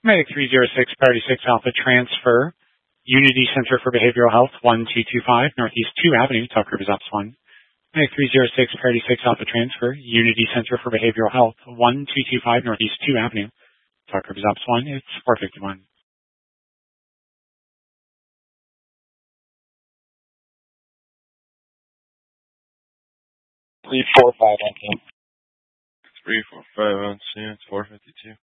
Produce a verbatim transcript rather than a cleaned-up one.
Medic three zero six, Priority six Alpha transfer. Unity Center for Behavioral Health, one two two five, Northeast two Avenue, Talk Rivers Ops one. Medic three zero six, Priority six Alpha transfer. Unity Center for Behavioral Health, one two two five, Northeast two Avenue, Talk Rivers Ops one. It's four fifty-one. three four five on scene. three four five on scene, it's four fifty-two.